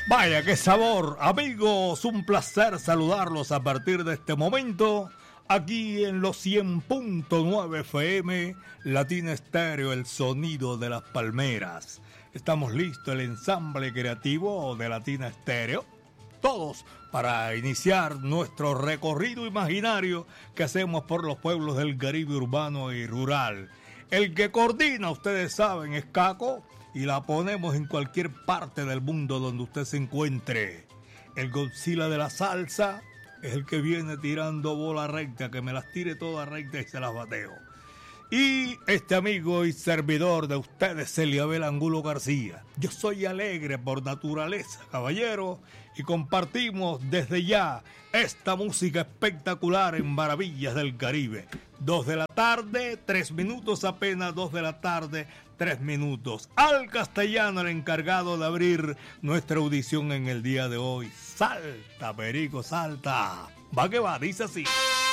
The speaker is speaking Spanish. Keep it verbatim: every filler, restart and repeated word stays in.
Vaya, qué sabor. Amigos, un placer saludarlos a partir de este momento. Aquí en los cien punto nueve F M, Latina Estéreo, el sonido de las palmeras. Estamos listos, el ensamble creativo de Latina Estéreo. Todos para iniciar nuestro recorrido imaginario que hacemos por los pueblos del Caribe urbano y rural. El que coordina, ustedes saben, es Caco, y la ponemos en cualquier parte del mundo donde usted se encuentre. El Godzilla de la salsa es el que viene tirando bola recta, que me las tire todas rectas y se las bateo. Y este amigo y servidor de ustedes, Eliabel Angulo García. Yo soy alegre por naturaleza, caballero, y compartimos desde ya esta música espectacular en Maravillas del Caribe. Dos de la tarde, tres minutos apenas, dos de la tarde, tres minutos. Al Castellano, el encargado de abrir nuestra audición en el día de hoy. Salta, perico, salta. Va que va, dice así.